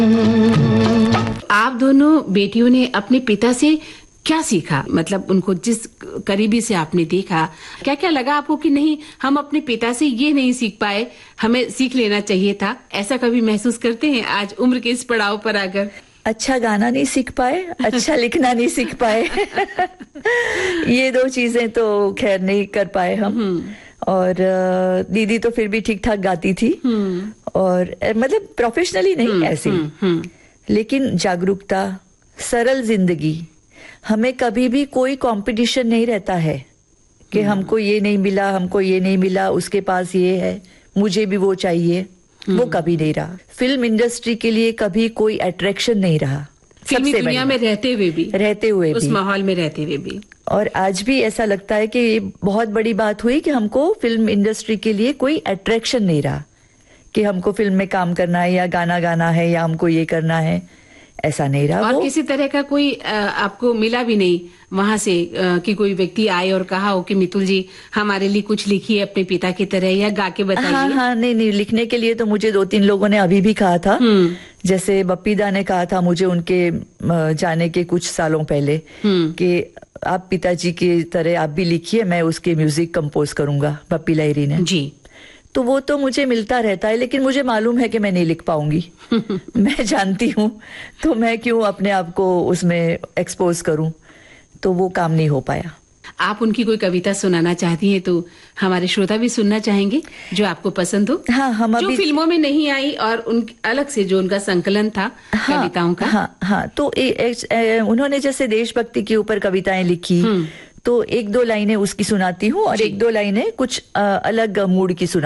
आप दोनों बेटियों ने अपने पिता से क्या सीखा? मतलब उनको जिस करीबी से आपने देखा, क्या क्या लगा आपको कि नहीं, हम अपने पिता से ये नहीं सीख पाए, हमें सीख लेना चाहिए था? ऐसा कभी महसूस करते हैं आज उम्र के इस पड़ाव पर आकर? अच्छा गाना नहीं सीख पाए, अच्छा लिखना नहीं सीख पाए। ये दो चीजें तो खैर नहीं कर पाए हम। और दीदी तो फिर भी ठीक ठाक गाती थी, और मतलब प्रोफेशनली नहीं, ऐसे लेकिन जागरूकता, सरल जिंदगी। हमें कभी भी कोई कंपटीशन नहीं रहता है कि हमको ये नहीं मिला, हमको ये नहीं मिला, उसके पास ये है, मुझे भी वो चाहिए। वो कभी नहीं रहा। फिल्म इंडस्ट्री के लिए कभी कोई अट्रैक्शन नहीं रहा, फिल्मी दुनिया में रहते हुए भी उस माहौल में रहते हुए भी। और आज भी ऐसा लगता है कि ये बहुत बड़ी बात हुई कि हमको फिल्म इंडस्ट्री के लिए कोई अट्रैक्शन नहीं रहा कि हमको फिल्म में काम करना है या गाना गाना है या हमको ये करना है, ऐसा नहीं रहा। और किसी तरह का कोई आपको मिला भी नहीं वहां से कि कोई व्यक्ति आए और कहा हो कि मितुल जी हमारे लिए कुछ लिखिए अपने पिता की तरह, या गा के बताइए? हाँ, नहीं, लिखने के लिए तो मुझे 2-3 लोगों ने अभी भी कहा था। जैसे बप्पीदा ने कहा था मुझे उनके जाने के कुछ सालों पहले कि आप पिताजी की तरह आप भी लिखिए, मैं उसके म्यूजिक कंपोज करूंगा, बप्पी लहिरी ने जी। तो वो तो मुझे मिलता रहता है, लेकिन मुझे मालूम है कि मैं नहीं लिख पाऊंगी। मैं जानती हूँ, तो मैं क्यों अपने आप को उसमें एक्सपोज करूं, तो वो काम नहीं हो पाया। आप उनकी कोई कविता सुनाना चाहती हैं तो हमारे श्रोता भी सुनना चाहेंगे जो आपको पसंद हो? हाँ, हम जो अभी फिल्मों में नहीं आई और उन अलग से जो उनका संकलन था कविताओं का। हाँ, तो उन्होंने जैसे देशभक्ति के ऊपर कविताएं लिखी, तो 1-2 लाइनें उसकी सुनाती हूँ और 1-2 लाइनें कुछ अलग मूड की सुना